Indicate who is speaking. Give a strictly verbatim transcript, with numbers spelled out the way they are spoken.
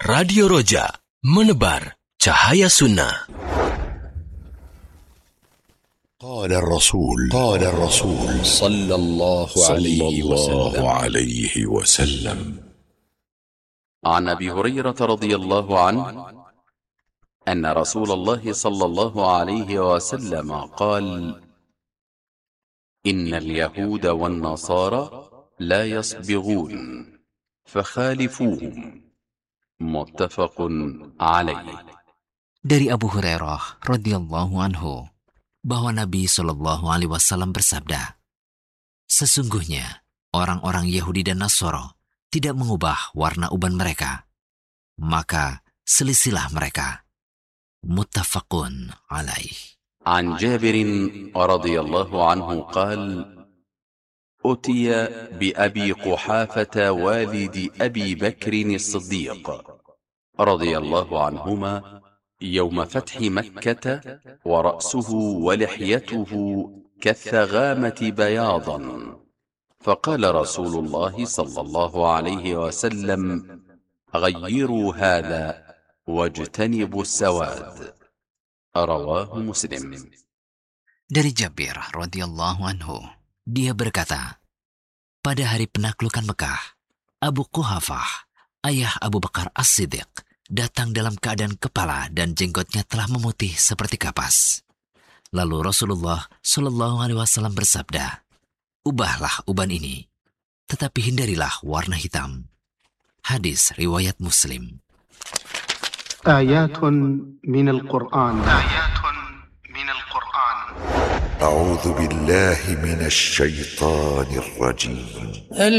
Speaker 1: Radio Roja, menebar cahaya sunnah.
Speaker 2: قال الرسول قال الرسول
Speaker 3: صلى الله عليه وسلم,
Speaker 2: عليه وسلم
Speaker 3: عن أبي هريرة رضي الله عنه أن رسول الله صلى الله عليه وسلم قال: إن اليهود والنصارى لا يصبغون فخالفوهم. متفق عليه.
Speaker 4: Dari Abu Hurairah radhiyallahu anhu bahwa Nabi Shallallahu Alaihi Wasallam bersabda, sesungguhnya orang-orang Yahudi dan Nasoro tidak mengubah warna uban mereka, maka selisilah mereka. Muttafaqun alaih.
Speaker 3: عن جابر رضي الله عنه قال: أتي بأبي قحافة والد أبي بكر الصديق رضي الله عنهما يوم فتح مكة ورأسه ولحيته كالثغامة بياضا، فقال رسول الله صلى الله عليه وسلم: غيروا هذا واجتنبوا السواد. رواه مسلم.
Speaker 4: Dari Jabir radhiyallahu anhu, dia berkata, pada hari penaklukan Mekah, Abu Quhafah, ayah Abu Bakar As-Siddiq, datang dalam keadaan kepala dan jenggotnya telah memutih seperti kapas. Lalu Rasulullah Shallallahu Alaihi Wasallam bersabda, ubahlah uban ini, tetapi hindarilah warna hitam. Hadis riwayat Muslim.
Speaker 5: آيات من القرآن آيات من القرآن
Speaker 2: أعوذ بالله من الشيطان الرجيم.